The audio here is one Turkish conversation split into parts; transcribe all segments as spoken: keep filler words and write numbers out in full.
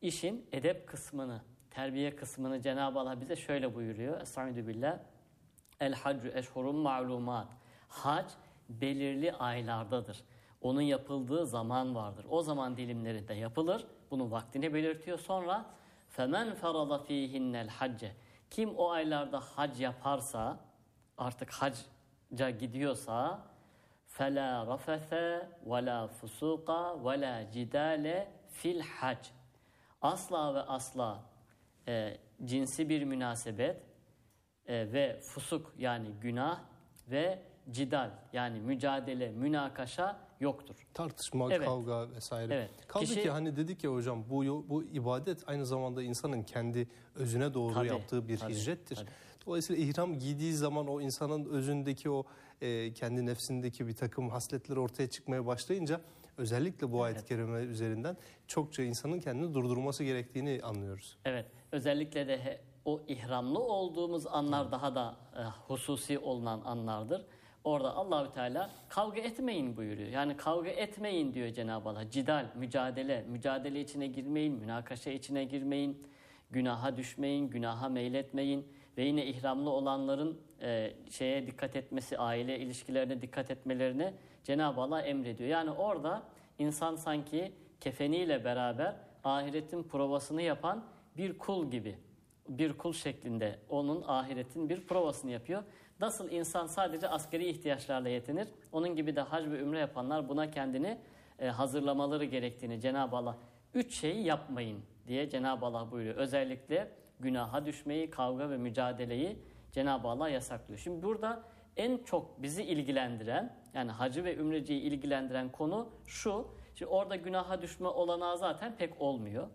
işin edep kısmını, terbiye kısmını Cenab-ı Allah bize şöyle buyuruyor. Estaizu billah. El haccu eşhurun ma'lumat. Hac belirli aylardadır. Onun yapıldığı zaman vardır. O zaman dilimlerinde yapılır. Bunun vaktini belirtiyor. Sonra femen ferada fihinnel hacce. Kim o aylarda hac yaparsa, artık hacca gidiyorsa فَلَا رَفَثَ وَلَا فُسُوقَ وَلَا جِدَالَ fil hac. Asla ve asla e, cinsi bir münasebet e, ve fusuk yani günah ve cidal yani mücadele, münakaşa yoktur. Tartışma, evet. kavga vesaire. Evet. Kaldı Kişi, ki hani dedik ya hocam bu bu ibadet aynı zamanda insanın kendi özüne doğru tabii, yaptığı bir tabii, hicrettir. tabii. Dolayısıyla ihram giydiği zaman o insanın özündeki o e, kendi nefsindeki bir takım hasletler ortaya çıkmaya başlayınca özellikle bu evet. ayet-i kerime üzerinden çokça insanın kendini durdurması gerektiğini anlıyoruz. Evet. Özellikle de he, o ihramlı olduğumuz anlar evet. daha da e, hususi olunan anlardır. Orada Allahü Teala kavga etmeyin buyuruyor. Yani kavga etmeyin diyor Cenab-ı Allah. Cidal, mücadele, mücadele içine girmeyin, münakaşa içine girmeyin, günaha düşmeyin, günaha meyletmeyin ve yine ihramlı olanların e, şeye dikkat etmesi, aile ilişkilerine dikkat etmelerini Cenab-ı Allah emrediyor. Yani orada insan sanki kefeniyle beraber ahiretin provasını yapan bir kul gibi. Bir kul şeklinde onun ahiretin bir provasını yapıyor. Nasıl insan sadece askeri ihtiyaçlarla yetinir, onun gibi de hac ve ümre yapanlar buna kendini e, hazırlamaları gerektiğini Cenab-ı Allah üç şeyi yapmayın diye Cenab-ı Allah buyuruyor. Özellikle günaha düşmeyi, kavga ve mücadeleyi Cenab-ı Allah yasaklıyor. Şimdi burada en çok bizi ilgilendiren, yani hacı ve ümreciyi ilgilendiren konu şu. Şimdi orada günaha düşme olanağı zaten pek olmuyor.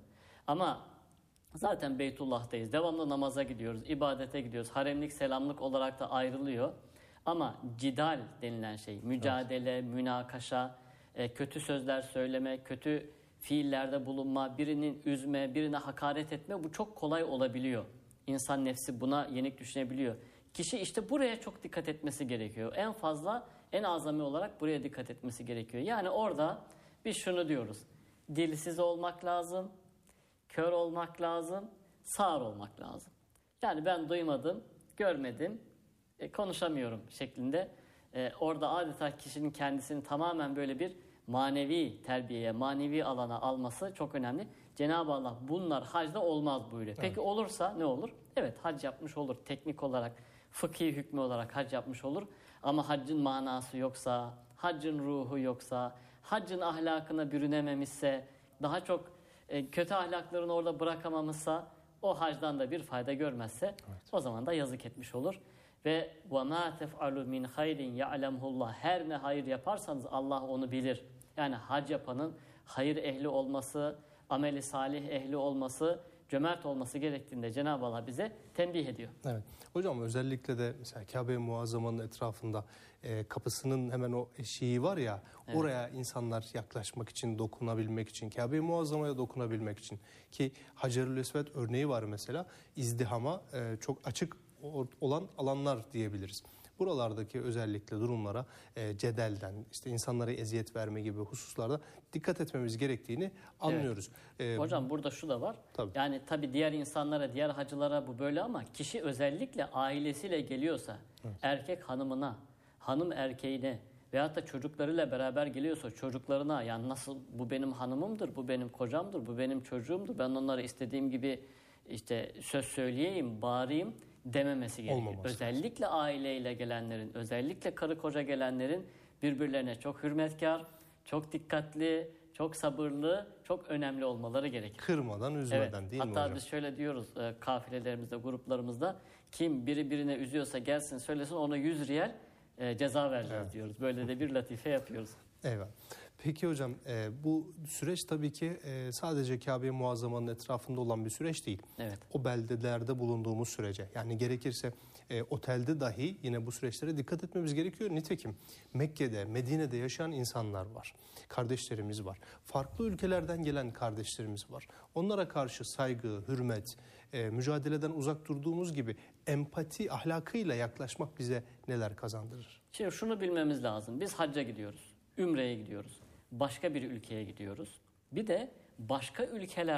Ama zaten Beytullah'tayız. Devamlı namaza gidiyoruz, ibadete gidiyoruz. Haremlik, selamlık olarak da ayrılıyor. Ama cidal denilen şey, mücadele, evet. münakaşa, kötü sözler söyleme, kötü fiillerde bulunma, birinin üzme, birine hakaret etme, bu çok kolay olabiliyor. İnsan nefsi buna yenik düşünebiliyor. Kişi işte buraya çok dikkat etmesi gerekiyor. En fazla, en azami olarak buraya dikkat etmesi gerekiyor. Yani orada biz şunu diyoruz. Dilsiz olmak lazım. Kör olmak lazım, sağır olmak lazım. Yani ben duymadım, görmedim, e, konuşamıyorum şeklinde. E, orada adeta kişinin kendisini tamamen böyle bir manevi terbiyeye, manevi alana alması çok önemli. Cenab-ı Allah bunlar hacda olmaz buyuruyor. Peki evet. olursa ne olur? Evet, hac yapmış olur. Teknik olarak, fıkhi hükmü olarak hac yapmış olur. Ama haccın manası yoksa, haccın ruhu yoksa, haccın ahlakına bürünememişse, daha çok kötü ahlaklarını orada bırakamamışsa, o hacdan da bir fayda görmezse evet. o zaman da yazık etmiş olur. Ve وَمَا تَفْعَلُوا مِنْ خَيْرٍ يَعْلَمْهُ اللّٰهِ Her ne hayır yaparsanız Allah onu bilir. Yani hac yapanın hayır ehli olması, ameli salih ehli olması, cömert olması gerektiğinde Cenab-ı Allah bize tembih ediyor. Evet. Hocam özellikle de mesela Kabe-i Muazzama'nın etrafında e, kapısının hemen o eşiği var ya, evet. oraya insanlar yaklaşmak için, dokunabilmek için, Kabe-i Muazzama'ya dokunabilmek için ki Hacer-ül Esved örneği var mesela, izdihama e, çok açık olan alanlar diyebiliriz. Buralardaki özellikle durumlara e, cedelden, işte insanlara eziyet verme gibi hususlarda dikkat etmemiz gerektiğini anlıyoruz. Evet. Ee, Hocam burada şu da var. Tabii. Yani tabii diğer insanlara, diğer hacılara bu böyle ama kişi özellikle ailesiyle geliyorsa, evet. erkek hanımına, hanım erkeğine veyahut da çocuklarıyla beraber geliyorsa çocuklarına, yani nasıl bu benim hanımımdır, bu benim kocamdır, bu benim çocuğumdur, ben onlara istediğim gibi işte söz söyleyeyim, bağırayım dememesi gerekiyor. Olmaması. Özellikle aileyle gelenlerin, özellikle karı koca gelenlerin birbirlerine çok hürmetkar, çok dikkatli, çok sabırlı, çok önemli olmaları gerekir. Kırmadan, üzmeden evet. değil Hatta mi hocam? Hatta biz şöyle diyoruz e, kafilelerimizde, gruplarımızda, kim biri birine üzüyorsa gelsin söylesin, ona yüz riyal e, ceza vereceğiz evet. diyoruz. Böyle de bir latife yapıyoruz. Eyvallah. Peki hocam e, bu süreç tabii ki e, sadece Kabe-i Muazzama'nın etrafında olan bir süreç değil. Evet. O beldelerde bulunduğumuz sürece, yani gerekirse e, otelde dahi yine bu süreçlere dikkat etmemiz gerekiyor. Nitekim Mekke'de, Medine'de yaşayan insanlar var. Kardeşlerimiz var. Farklı ülkelerden gelen kardeşlerimiz var. Onlara karşı saygı, hürmet, e, mücadeleden uzak durduğumuz gibi empati ahlakıyla yaklaşmak bize neler kazandırır? Şimdi şunu bilmemiz lazım. Biz hacca gidiyoruz. Ümre'ye gidiyoruz. Başka bir ülkeye gidiyoruz. Bir de başka ülkeler